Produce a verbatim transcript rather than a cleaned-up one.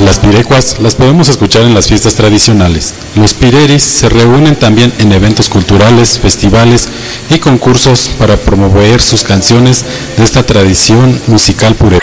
Las pirecuas las podemos escuchar en las fiestas tradicionales. Los pireris se reúnen también en eventos culturales, festivales y concursos para promover sus canciones de esta tradición musical purera.